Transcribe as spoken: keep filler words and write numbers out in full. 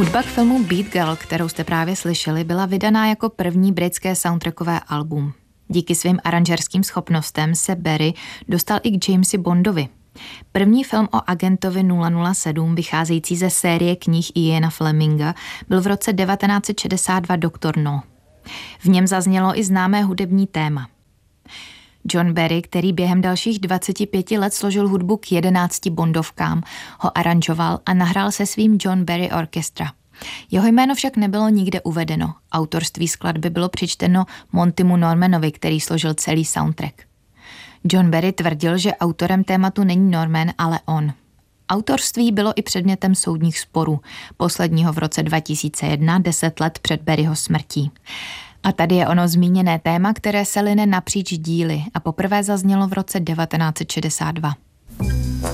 Hudba k filmu Beat Girl, kterou jste právě slyšeli, byla vydaná jako první britské soundtrackové album. Díky svým aranžerským schopnostem se Barry dostal i k Jamesi Bondovi. První film o agentovi nula nula sedm, vycházející ze série knih Iana Fleminga, byl v roce devatenáct set šedesát dva Doktor No. V něm zaznělo i známé hudební téma. John Barry, který během dalších dvaceti pěti let složil hudbu k jedenácti Bondovkám, ho aranžoval a nahrál se svým John Barry Orchestra. Jeho jméno však nebylo nikde uvedeno. Autorství skladby bylo přičteno Montymu Normanovi, který složil celý soundtrack. John Barry tvrdil, že autorem tématu není Norman, ale on. Autorství bylo i předmětem soudních sporů, posledního v roce dva tisíce jedna, deset let před Barryho smrtí. A tady je ono zmíněné téma, které se line napříč díly a poprvé zaznělo v roce devatenáct set šedesát dva.